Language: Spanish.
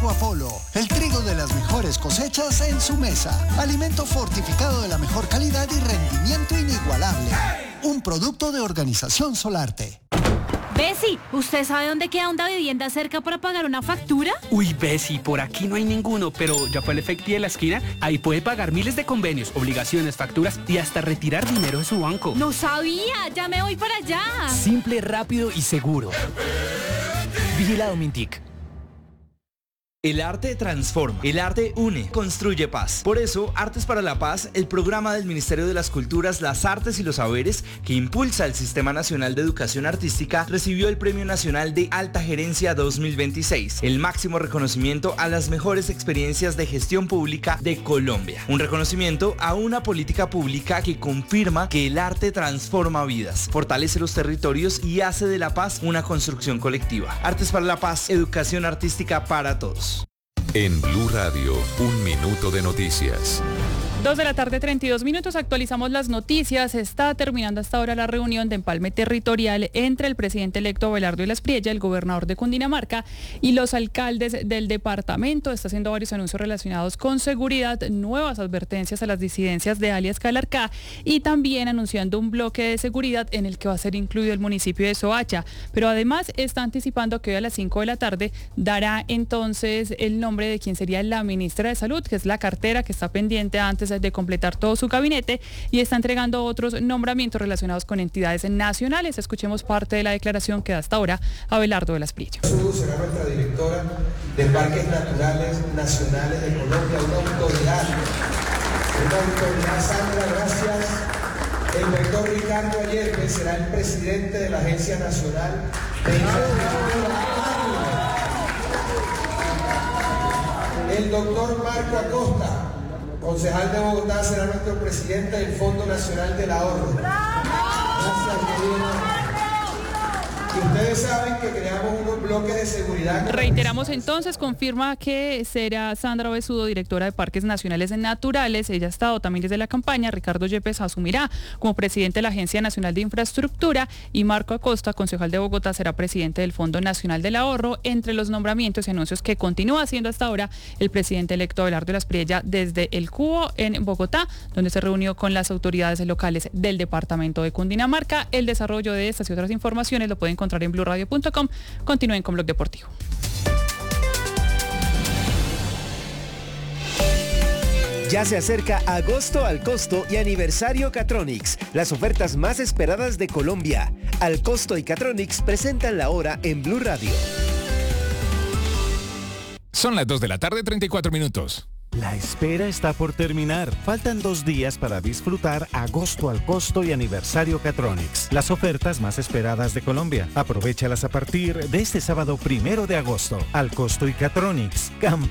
Trigo Apolo, el trigo de las mejores cosechas en su mesa. Alimento fortificado de la mejor calidad y rendimiento inigualable. Un producto de Organización Solarte. Bessie, ¿usted sabe dónde queda una vivienda cerca para pagar una factura? Uy, Bessie, por aquí no hay ninguno, pero ya fue el Efecti de la esquina. Ahí puede pagar miles de convenios, obligaciones, facturas y hasta retirar dinero de su banco. No sabía, ya me voy para allá. Simple, rápido y seguro. Vigilado Mintic. El arte transforma, el arte une, construye paz. Por eso, Artes para la Paz, el programa del Ministerio de las Culturas, las Artes y los Saberes, que impulsa el Sistema Nacional de Educación Artística, recibió el Premio Nacional de Alta Gerencia 2026, el máximo reconocimiento a las mejores experiencias de gestión pública de Colombia. Un reconocimiento a una política pública que confirma que el arte transforma vidas, fortalece los territorios y hace de la paz una construcción colectiva. Artes para la Paz, educación artística para todos. En Blue Radio, un minuto de noticias. 2:32 p.m, actualizamos las noticias. Está terminando hasta ahora la reunión de empalme territorial entre el presidente electo Abelardo Illas Priella, el gobernador de Cundinamarca y los alcaldes del departamento. Está haciendo varios anuncios relacionados con seguridad, nuevas advertencias a las disidencias de alias Calarcá y también anunciando un bloque de seguridad en el que va a ser incluido el municipio de Soacha. Pero además está anticipando que hoy a las 5 de la tarde dará entonces el nombre de quien sería la ministra de Salud, que es la cartera que está pendiente antes de completar todo su gabinete, y está entregando otros nombramientos relacionados con entidades nacionales. Escuchemos parte de la declaración que da hasta ahora Abelardo Illas Priella. Será nuestra directora de Parques Naturales Nacionales de Colombia, una autoridad, Sandra, gracias. El doctor Ricardo Ayerbe será el presidente de la Agencia Nacional de Infraestructura. El doctor Marco Acosta, concejal de Bogotá, será nuestro presidente del Fondo Nacional del Ahorro. Gracias, querido. Y ustedes saben que creamos unos bloques de seguridad. Reiteramos entonces, confirma que será Sandra Besudo, directora de Parques Nacionales Naturales. Ella ha estado también desde la campaña. Ricardo Yepes asumirá como presidente de la Agencia Nacional de Infraestructura y Marco Acosta, concejal de Bogotá, será presidente del Fondo Nacional del Ahorro. Entre los nombramientos y anuncios que continúa haciendo hasta ahora el presidente electo Abelardo Illas Priella desde el Cubo en Bogotá, donde se reunió con las autoridades locales del departamento de Cundinamarca. El desarrollo de estas y otras informaciones lo pueden encontrar en bluradio.com. Continúen con Blog Deportivo. Ya se acerca agosto al costo y aniversario Catronics, las ofertas más esperadas de Colombia. Al costo y Catronics presentan la hora en Blue Radio. Son las 2:34 p.m. La espera está por terminar. Faltan 2 días para disfrutar agosto al costo y aniversario Catronics, las ofertas más esperadas de Colombia. Aprovéchalas a partir de este sábado 1 de agosto. Al costo y Catronics,